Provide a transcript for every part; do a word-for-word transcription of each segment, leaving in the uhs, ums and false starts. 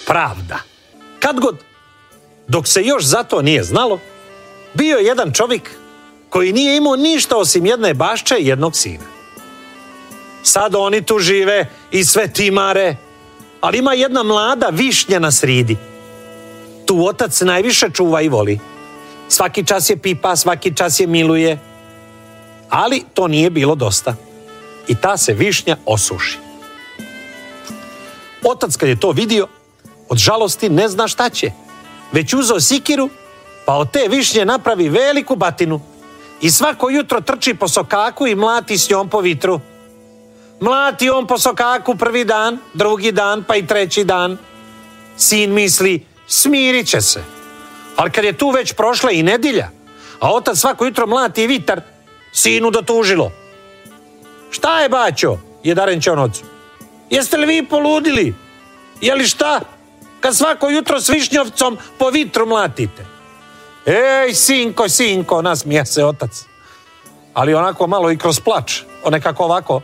pravda. Kad god, dok se još za to nije znalo, bio je jedan čovjek koji nije imao ništa osim jedne bašče i jednog sina. Sad oni tu žive i sve timare, ali ima jedna mlada višnja na sridi. Tu otac najviše čuva i voli. Svaki čas je pipa, svaki čas je miluje. Ali to nije bilo dosta. I ta se višnja osuši. Otac kad je to vidio, od žalosti ne zna šta će. Već uzeo sikiru, pa od te višnje napravi veliku batinu. I svako jutro trči po sokaku i mlati s njom po vitru. Mlati on po sokaku prvi dan, drugi dan, pa i treći dan. Sin misli, smirit će se. Ali kad je tu već prošla i nedjelja, a otac svako jutro mlati vitar, sinu dotužilo. Šta je, baćo? Je darenče on ocu. Jeste li vi poludili? Je li šta? Kad svako jutro s višnjovcom po vitru mlatite. Ej, sinko, sinko, nasmija se otac. Ali onako malo i kroz plač. On nekako ovako.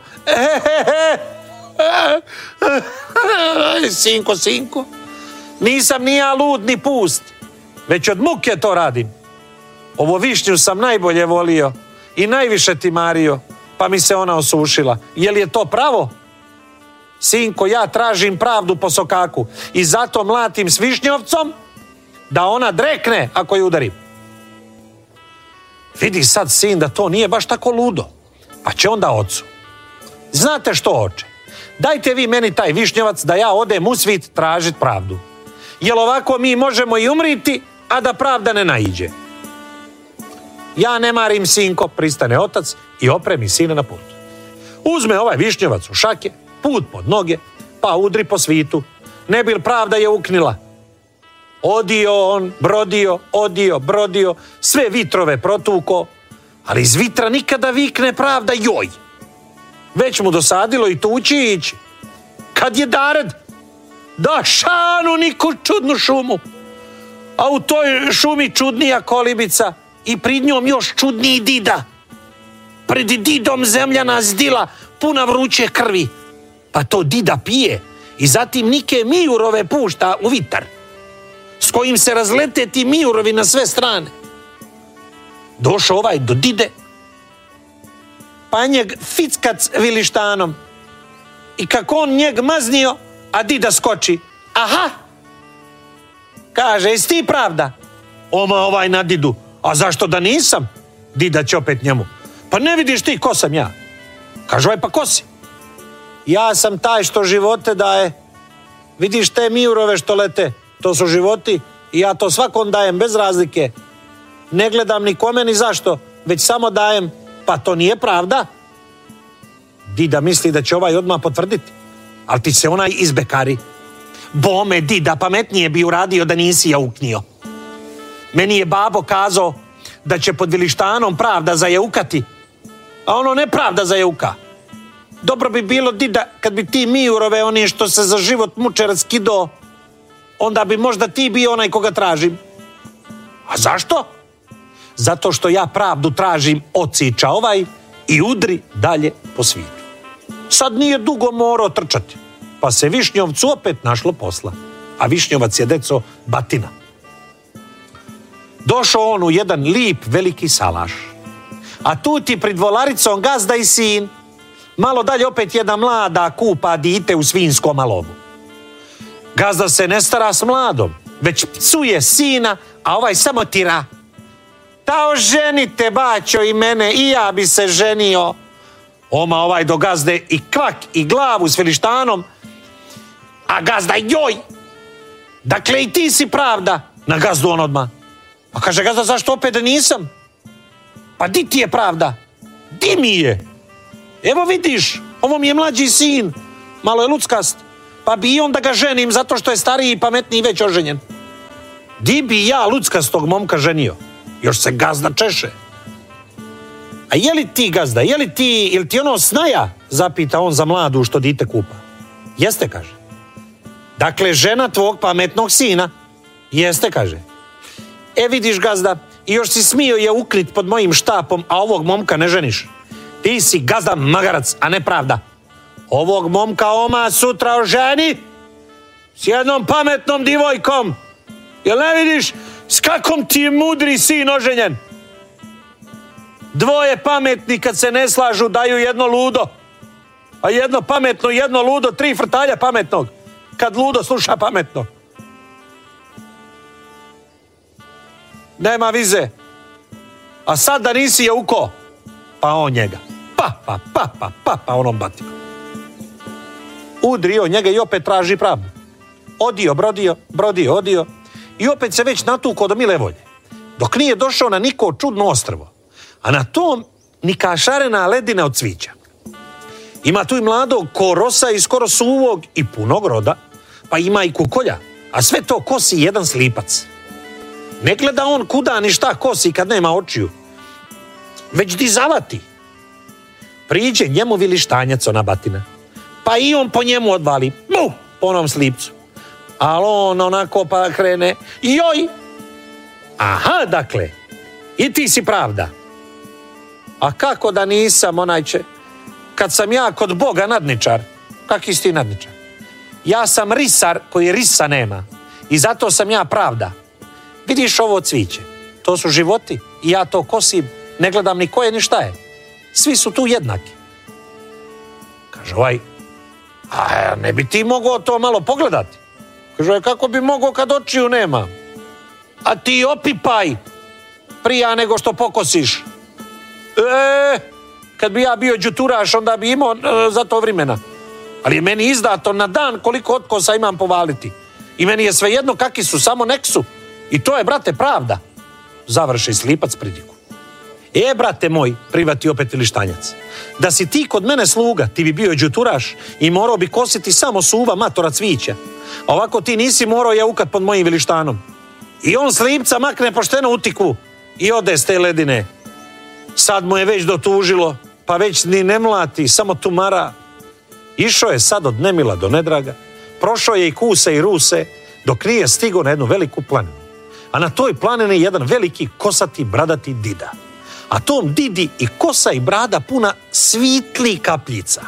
Sinko, sinko. Nisam ni ja lud ni pust. Već od muke to radim. Ovo višnju sam najbolje volio i najviše ti mario, pa mi se ona osušila. Je li je to pravo? Sinko, ja tražim pravdu po sokaku i zato mlatim s višnjovcom da ona drekne ako je udarim. Vidi sad sin da to nije baš tako ludo, pa će onda ocu. Znate što, oče? Dajte vi meni taj višnjovac da ja odem u svit tražit pravdu. Jel ovako mi možemo i umriti, a da pravda ne naiđe? Ja ne marim, sinko, pristane otac i opremi sina na put. Uzme ovaj višnjovac u šake, put pod noge, pa udri po svitu. Ne bil pravda je uknila. Odio on, brodio, odio, brodio, sve vitrove protuko, ali iz vitra nikada vikne pravda joj. Već mu dosadilo i tući ići. Kad je dared, da šanu niku čudnu šumu. A u toj šumi čudnija kolibica i prid njom još čudniji dida. Pred didom zemljana zdila puna vruće krvi. Pa to dida pije i zatim nike mijurove pušta u vitar, s kojim se razlete ti mijurovi na sve strane. Došao ovaj do dide, pa njeg fickac vilištanom. I kako on njeg maznio, a dida skoči. Aha! Kaže, jesi ti pravda? Oma ovaj na didu. A zašto da nisam? Dida će opet njemu. Pa ne vidiš ti ko sam ja? Kaže ovaj, pa ko si? Ja sam taj što živote daje. Vidiš te mijurove što lete? To su životi i ja to svakom dajem bez razlike. Ne gledam ni kome ni zašto, već samo dajem. Pa to nije pravda? Dida misli da će ovaj odmah potvrditi, ali ti se onaj izbekari. Bome, dida, pametnije bi uradio da nisi ja uknio. Meni je babo kazao da će pod vilištanom pravda zajaukati, a ono ne pravda zajauka. Dobro bi bilo, dida, kad bi ti mijurove, oni što se za život muče raskido, onda bi možda ti bio onaj koga tražim. A zašto? Zato što ja pravdu tražim, ociča ovaj i udri dalje po svitu. Sad nije dugo morao trčati, pa se višnjovcu opet našlo posla. A višnjovac je, deco, batina. Došao on u jedan lip veliki salaš. A tu ti pred volaricom gazda i sin. Malo dalje opet jedna mlada kupa dite u svinskom alovu. Gazda se ne stara s mladom, već psuje sina, a ovaj samo tira. Ta oženite, baćo, i mene, i ja bi se ženio. Oma ovaj do gazde i kvak i glavu s vilištanom, a gazda joj. Dakle, i ti si pravda. Na gazdu on odmah. Pa kaže gazda, zašto opet da nisam? Pa di ti je pravda? Di mi je? Evo vidiš, ovo mi je mlađi sin, malo je luckast, pa bi i on da ga ženim zato što je stariji i pametniji već oženjen. Di bi ja luckastog momka ženio? Još se gazda češe. A je li ti, gazda, je li ti, ili ti ono snaja? Zapita on za mladu što dite kupa. Jeste, kaže. Dakle, žena tvog pametnog sina. Jeste, kaže. E vidiš, gazda, i još si smio je ukrit pod mojim štapom, a ovog momka ne ženiš. Ti si, gazda, magarac, a ne pravda. Ovog momka oma sutra oženi s jednom pametnom divojkom. Jel ne vidiš s kakom ti je mudri sin oženjen? Dvoje pametni kad se ne slažu daju jedno ludo. A jedno pametno, jedno ludo, tri frtalja pametnog. Kad ludo sluša pametno. Nema vize. A sad da nisi je uko, pa on njega. Pa, pa, pa, pa, pa, pa onom batio. Udrio njega i opet traži pravdu. Odio, brodio, brodio, odio. I opet se već natukao do mile volje. Dok nije došao na niko čudno ostrvo. A na tom nika šarena ledina od cvića. Ima tu i mladog korosa i skoro suvog i punog roda, pa ima i kukolja, a sve to kosi jedan slipac. Ne gleda on kuda ni šta kosi kad nema očiju, već di zavati. Priđe njemu vilištanjac ona batina, pa i on po njemu odvali, mu, po onom slipcu. Ali on onako pa krene, joj! Aha, dakle, i ti si pravda. A kako da nisam, onajče, kad sam ja kod Boga nadničar? Kaki si ti nadničar? Ja sam risar koji risa nema i zato sam ja pravda. Vidiš ovo cviće, to su životi i ja to kosim, ne gledam ni ko je ni šta je. Svi su tu jednaki. Kaže ovaj, a ne bi ti mogao to malo pogledati? Kaže ovaj, kako bi mogao kad očiju nema? A ti opipaj prija nego što pokosiš. E, kad bi ja bio đuturaš, onda bi imao e, za to vremena. Ali je meni izdato na dan koliko otkosa imam povaliti. I meni je svejedno kakvi su, samo nek su. I to je, brate, pravda. Završi slipac pridiku. E, brate moj, privati opet vilištanjac, da si ti kod mene sluga, ti bi bio đuturaš i morao bi kositi samo suva matora cvića. A ovako ti nisi morao jaukat pod mojim vilištanom. I on slipca makne pošteno u tikvu i ode s te ledine. Sad mu je već dotužilo, pa već ni ne mlati, samo tumara. Išao je sad od nemila do nedraga, prošao je i kuse i ruse, dok nije stigao na jednu veliku planinu. A na toj planini jedan veliki kosati bradati dida. A tom didi i kosa i brada puna svitli kapljica.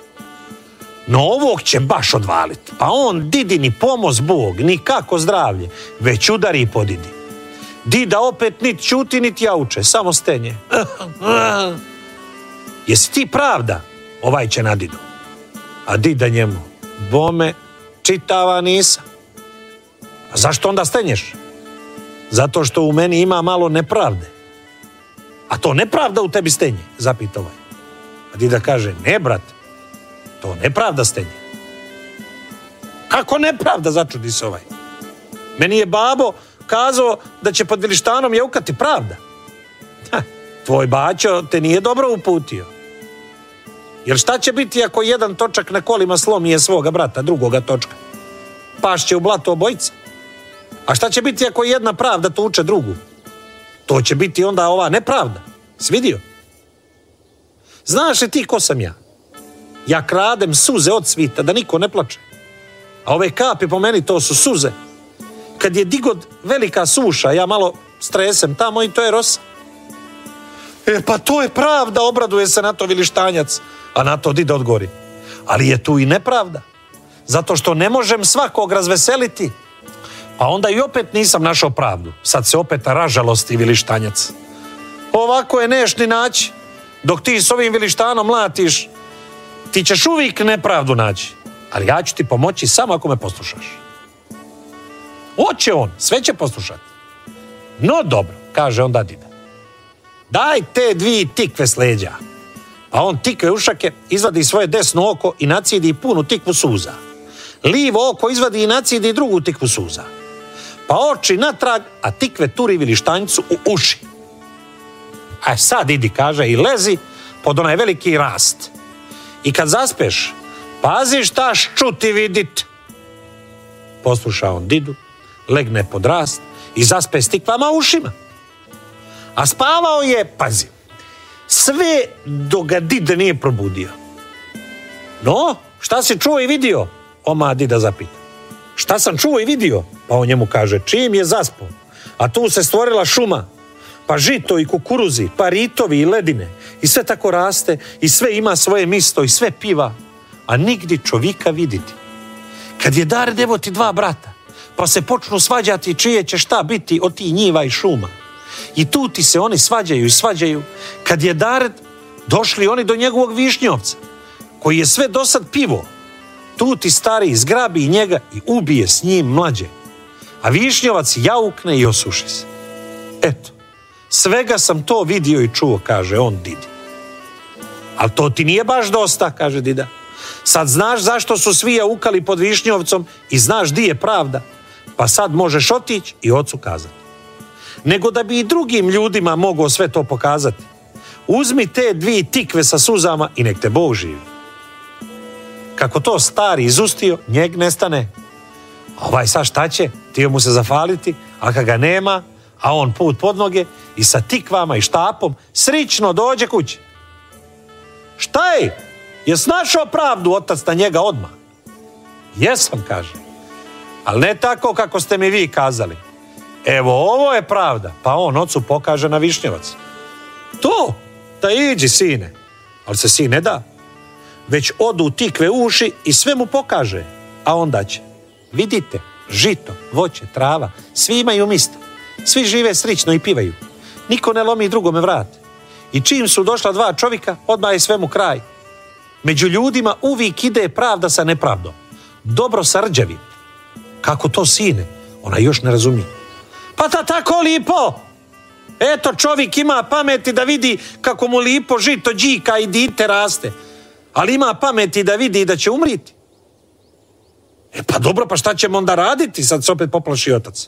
No ovog će baš odvaliti, pa on didi ni pomoz Bog, ni kako zdravlje, već udari po didi. Dida opet nit ćuti, nit jauče, samo stenje. Jesi ti pravda? Ovaj će na didu. A dida njemu, bome, čitava nisam. A zašto onda stenješ? Zato što u meni ima malo nepravde. A to nepravda u tebi stenje, zapita ovaj. A dida kaže, ne brate, to nepravda stenje. Kako nepravda, začudi se ovaj. Meni je babo kazao da će pod vilištanom jaukati pravda. Ha, tvoj bačo te nije dobro uputio. Jer šta će biti ako jedan točak na kolima slomije svoga brata, drugoga točka? Pašće u blato obojica. A šta će biti ako jedna pravda tuče drugu? To će biti onda ova nepravda. Svidio? Znaš li ti ko sam ja? Ja kradem suze od svita da niko ne plače. A ove kapi po meni to su suze. Kad je digod velika suša, ja malo stresem tamo i to je rosa. E pa to je pravda, obraduje se na to vilištanjac. A na to dida odgovori. Ali je tu i nepravda. Zato što ne možem svakog razveseliti. Pa onda i opet nisam našao pravdu. Sad se opet ražalosti vilištanjac. Ovako je neš ni naći. Dok ti s ovim vilištanom mlatiš, ti ćeš uvijek nepravdu naći. Ali ja ću ti pomoći samo ako me poslušaš. Oće on, sve će poslušati. No dobro, kaže onda dida. Daj te dvije tikve s leđa. A on tikve ušake, izvadi svoje desno oko i nacidi punu tikvu suza. Livo oko izvadi i nacidi drugu tikvu suza. Pa oči natrag, a tikve turi vilištanjcu u uši. A sad idi, kaže, i lezi pod onaj veliki rast. I kad zaspeš, pazi šta ščuti vidit. Posluša on didu, legne pod rast i zaspe s tikvama u ušima. A spavao je, pazi, sve dok ga dida nije probudio. No, šta si čuo i vidio? Oma dida zapita. Šta sam čuo i vidio? Pa on njemu kaže, čim je zaspao, a tu se stvorila šuma, pa žito i kukuruzi, pa ritovi i ledine, i sve tako raste, i sve ima svoje misto, i sve piva, a nigdje čovjeka viditi. Kad je Dared, evo ti dva brata, pa se počnu svađati čije će šta biti od tih njiva i šuma. I tu ti se oni svađaju i svađaju. Kad je Dared, došli oni do njegovog višnjovca, koji je sve dosad pivo. Tu ti stari zgrabi njega i ubije s njim mlađe. A višnjovac jaukne i osuši se. Eto, svega sam to vidio i čuo, kaže on Didi. Ali to ti nije baš dosta, kaže Dida. Sad znaš zašto su svi jaukali pod višnjovcom i znaš di je pravda, pa sad možeš otići i ocu kazati. Nego da bi i drugim ljudima mogao sve to pokazati, uzmi te dvije tikve sa suzama i nek te Bog živi. Kako to stari izustio, njeg nestane. A ovaj sad šta će? Tio mu se zafaliti, a kad ga nema, a on put pod noge i sa tikvama i štapom srično dođe kući. Šta je? Jes našao pravdu otac na njega odmah? Jesam, kaže. Ali ne tako kako ste mi vi kazali. Evo, ovo je pravda. Pa on ocu pokaže na višnjevac. To, da iđi, sine. Ali se sin ne da. Već odu tikve uši i sve mu pokaže. A onda će. Vidite, žito, voće, trava, svi imaju mista. Svi žive srično i pivaju. Niko ne lomi drugome vrat. I čim su došla dva čovjeka, odmah je svemu kraj. Među ljudima uvijek ide pravda sa nepravdom. Dobro sa rđavim. Kako to, sine? Ona još ne razumije. Pa ta tako lipo! Eto, čovjek ima pameti da vidi kako mu lipo žito džika i dite raste. Ali ima pameti da vidi da će umriti. E pa dobro, pa šta ćemo onda raditi? Sad se opet poplaši otac.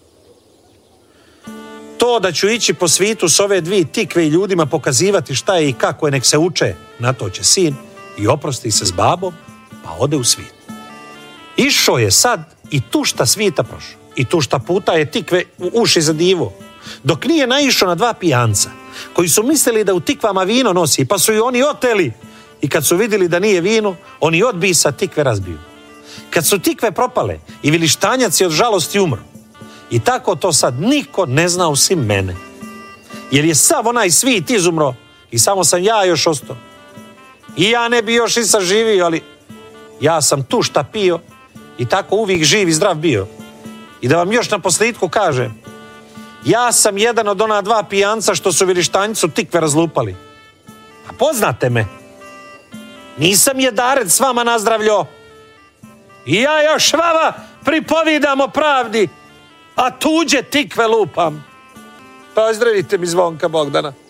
To da ću ići po svitu s ove dvije tikve i ljudima pokazivati šta je i kako je, nek se uče, na to će sin i oprosti se s babom, pa ode u svit. Išao je sad i tu šta svita prošao. I tu šta puta je tikve u uši za divo. Dok nije naišao na dva pijanca, koji su mislili da u tikvama vino nosi, pa su i oni oteli. I kad su vidjeli da nije vino, oni odbisa tikve razbiju. Kad su tikve propale i vilištanjac je od žalosti umro. I tako to sad niko ne zna osim mene. Jer je sav onaj svit izumro i samo sam ja još ostao. I ja ne bi još i saživio, ali ja sam tu šta pio i tako uvijek živ i zdrav bio. I da vam još na posljedku kažem, ja sam jedan od ona dva pijanca što su vilištanjicu tikve razlupali. A poznate me? Nisam je Dared s vama nazdravljo. I ja još vama pripovidam o pravdi, a tuđe tikve lupam. Pozdravite mi Zvonka Bogdana.